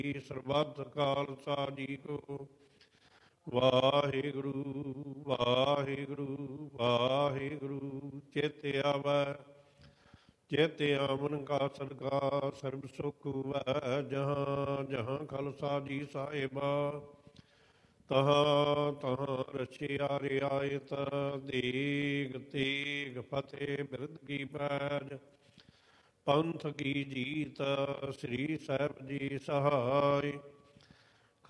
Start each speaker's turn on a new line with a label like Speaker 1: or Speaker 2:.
Speaker 1: ਸਰਬੱਤ ਖਾਲਸਾ ਜੀ ਕੋ। ਵਾਹਿਗੁਰੂ ਵਾਹਿਗੁਰੂ ਵਾਹਿਗੁਰੂ। ਚਿਤ ਆਵੈ ਚਿਤ ਆਵਨ ਕਾ ਸਦਕਾ ਸਰਬ ਸੁਖ ਹੋਵੈ। ਜਹਾਂ ਜਹਾਂ ਖਾਲਸਾ ਜੀ ਸਾਹਿਬਾ ਤਹਾਂ ਤਹਾਂ ਰਚਿਆ ਰਿਆਇਤ। ਦੇਗ ਤੇਗ ਫਤਿਹ ਬਿਰਧ ਕੀ ਪੈਜ ਪੰਥ ਕੀ ਜੀਤ। ਸ੍ਰੀ ਸਾਹਿਬ ਜੀ ਸਹਾਇ